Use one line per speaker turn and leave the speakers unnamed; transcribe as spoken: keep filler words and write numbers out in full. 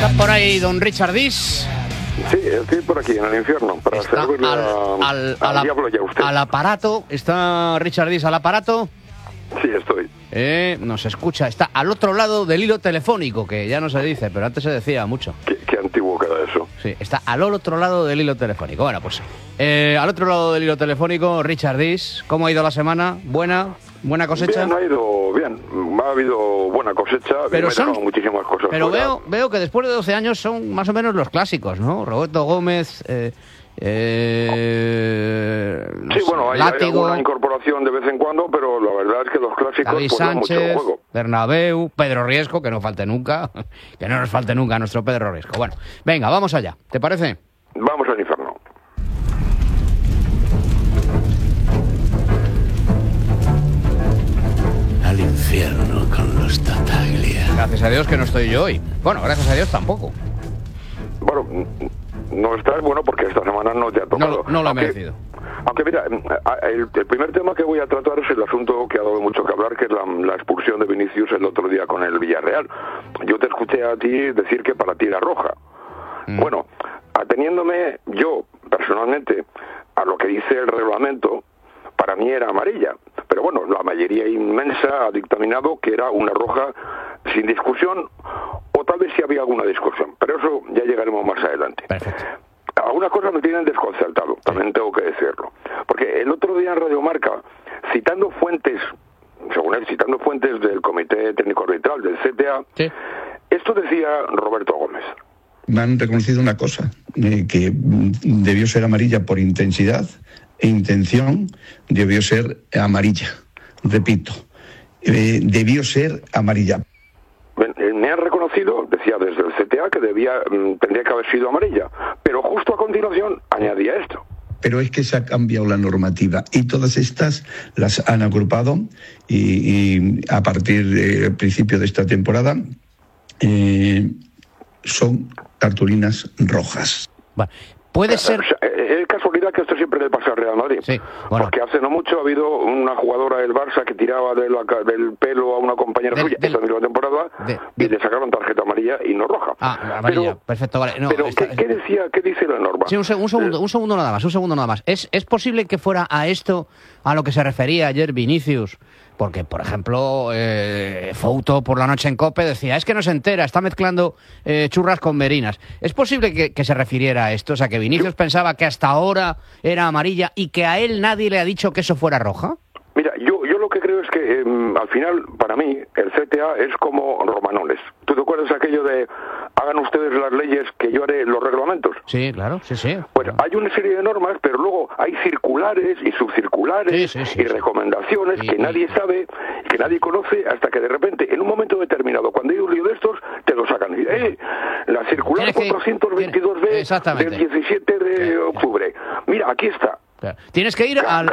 ¿Está por ahí don Richard Dis?
Sí, estoy por aquí, en el infierno, para
Está
servirle
al,
a-
al,
al
al-
diablo y a usted.
al aparato. ¿Está Richard Dis al aparato?
Sí, estoy.
Eh, nos escucha. Está al otro lado del hilo telefónico, que ya no se dice, pero antes se decía mucho.
Qué, qué antiguo queda eso.
Sí, está al otro lado del hilo telefónico. Bueno, pues eh, al otro lado del hilo telefónico, Richard Dis. ¿Cómo ha ido la semana? ¿Buena? ¿Buena cosecha?
Bien, ha ido bien. Ha habido buena cosecha.
Pero
me
son-
dejaron muchísimas cosas
Pero
fuera.
veo, veo que después de doce años son más o menos los clásicos, ¿no? Roberto Gómez, eh, eh, no
Sí,
sé,
bueno, hay, hay
Látigo,
alguna incorporación de vez en cuando, pero la verdad es que los clásicos
David
pues, dan mucho
Sánchez,
juego.
Bernabéu, Pedro Riesco, que no falte nunca, que no nos falte nunca nuestro Pedro Riesco. Bueno, venga, vamos allá, ¿te parece?
Vamos al infierno.
Al infierno con los Tataglia.
Gracias a Dios que no estoy yo hoy. Bueno, gracias a Dios tampoco.
Bueno, no estás bueno porque esta semana no te ha
No,
tocado.
lo- no lo he
Aunque-
merecido.
Aunque mira, el, el primer tema que voy a tratar es el asunto que ha dado mucho que hablar, que es la, la expulsión de Vinicius el otro día con el Villarreal. Yo te escuché a ti decir que para ti era roja.
Mm.
Bueno, ateniéndome yo personalmente a lo que dice el reglamento, para mí era amarilla. Pero bueno, la mayoría inmensa ha dictaminado que era una roja sin discusión, o tal vez sí había alguna discusión. Pero eso ya llegaremos más adelante.
Perfecto.
Algunas cosas me tienen desconcertado, también tengo que decirlo. Porque el otro día en Radio Marca, citando fuentes, según él, citando fuentes del Comité Técnico Arbitral, del C T A,
Sí.
esto decía Roberto Gómez.
Me han reconocido una cosa, eh, que mm, debió ser amarilla por intensidad e intención, debió ser amarilla. Repito, eh, debió ser amarilla.
Me me han reconocido, decía desde el C T A, que debía mm, tendría que haber sido amarilla, pero justo a continuación añadía esto.
Pero es que se ha cambiado la normativa y todas estas las han agrupado y, y a partir del principio de esta temporada eh, son cartulinas rojas.
Bueno, puede ser...
O sea, eh, es casualidad que esto siempre le pasa al Real Madrid.
Sí, bueno.
Porque hace no mucho ha habido una jugadora del Barça que tiraba de la ca- del pelo a una compañera
Del-
suya
del-
esta misma temporada
de-
y
de-
le sacaron tarjeta amarilla y no roja.
Ah, amarilla,
Pero,
perfecto, vale. No,
pero
está-
¿qué, qué decía, qué dice la norma?
Sí, un, seg- un segundo, un segundo nada más, un segundo nada más. ¿Es, ¿Es posible que fuera a esto a lo que se refería ayer Vinicius? Porque, por ejemplo, eh, Fouto por la noche en COPE decía, es que no se entera, está mezclando eh, churras con merinas. ¿Es posible que, que se refiriera a esto? O sea, que Vinicius pensaba que hasta ahora era amarilla y que a él nadie le ha dicho que eso fuera roja.
Mira, yo, yo lo que creo es que eh, al final, para mí, el C T A es como Romanones. ¿Tú te acuerdas aquello de hagan ustedes las leyes que yo haré los reglamentos?
Sí, claro, sí, sí.
Bueno, hay una serie de normas, pero luego hay circulares y subcirculares
Sí, sí, sí,
y
sí.
recomendaciones
Y-
que
y-
nadie sabe, que nadie conoce, hasta que de repente, en un momento determinado, cuando hay un lío de estos, te lo sacan. Y, eh, la circular
Tienes que-
cuatrocientos veintidós B
Exactamente.
del diecisiete de
Ya, ya.
octubre. Mira, aquí está.
Claro. Tienes que ir al,